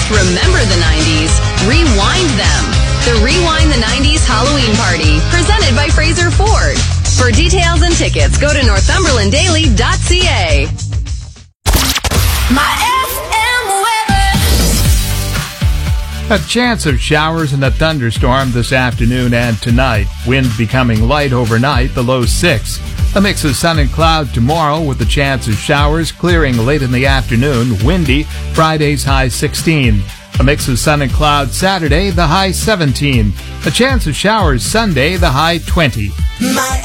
Remember the 90s. Rewind them. The Rewind the 90s Halloween Party, presented by Fraser Ford. For details and tickets, go to northumberlanddaily.ca. My FM weather. A chance of showers and a thunderstorm this afternoon and tonight. Wind becoming light overnight, the low 6. A mix of sun and cloud tomorrow with a chance of showers, clearing late in the afternoon. Windy, Friday's high 16. A mix of sun and cloud Saturday, the high 17. A chance of showers Sunday, the high 20. My